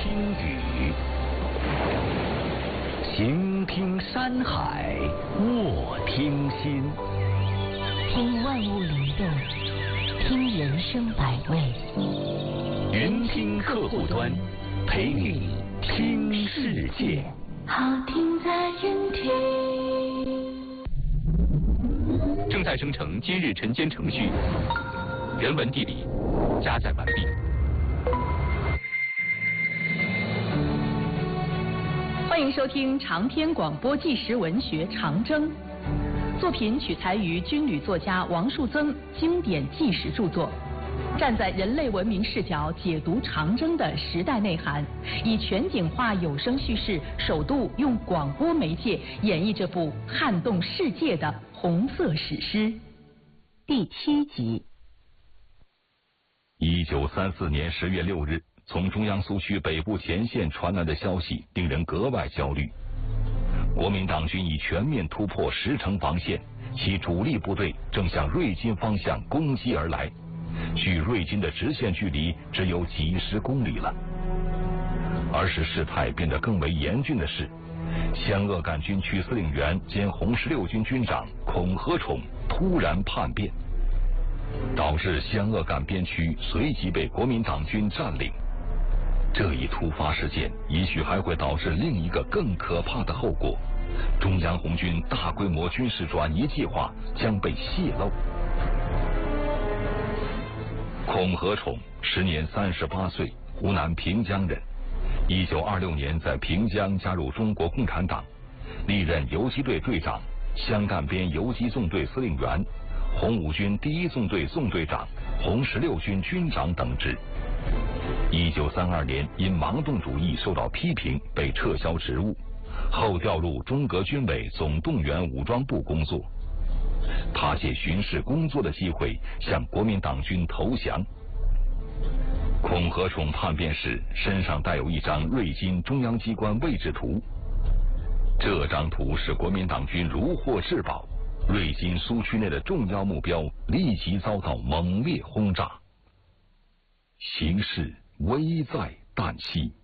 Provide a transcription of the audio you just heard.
听雨，行听山海，卧听心， 听万物灵动，听人生百味。 云听客户端，陪你听世界。 好听在云听。 正在生成今日晨间程序，人文地理加载完毕。 欢迎收听长篇广播纪实文学《长征》，作品取材于军旅作家王树增经典纪实著作，站在人类文明视角解读长征的时代内涵，以全景化有声叙事，首度用广播媒介演绎这部撼动世界的红色史诗。 第7集。 1934年10月6日，从中央苏区北部前线传来的消息令人格外焦虑。国民党军已全面突破10城防线，其主力部队正向瑞金方向攻击而来，距瑞金的直线距离只有几十公里了。而使事态变得更为严峻的是，湘鄂赣军区司令员兼红16军军长孔和宠突然叛变，导致湘鄂赣边区随即被国民党军占领。这一突发事件也许还会导致另一个更可怕的后果：中央红军大规模军事转移计划将被泄露。孔和宠时年38岁，湖南平江人。1926年在平江加入中国共产党，历任游击队队长、湘赣边游击纵队司令员、红五军第1纵队纵队长、红16军军长等职。1932年因盲动主义受到批评，被撤销职务，后调入中革军委总动员武装部工作。他借巡视工作的机会向国民党军投降。孔和宠叛变时身上带有一张瑞金中央机关位置图，这张图使国民党军如获至宝，瑞金苏区内的重要目标立即遭到猛烈轰炸。形势危在旦夕。